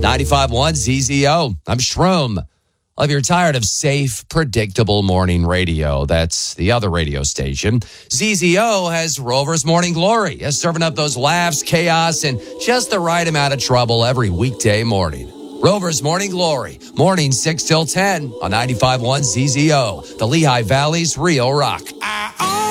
95.1 ZZO. I'm Shroom. If you're tired of safe, predictable morning radio, that's the other radio station. ZZO has Rover's Morning Glory, serving up those laughs, chaos, and just the right amount of trouble every weekday morning. Rover's Morning Glory, morning 6 till 10 on 95.1 ZZO, the Lehigh Valley's real rock.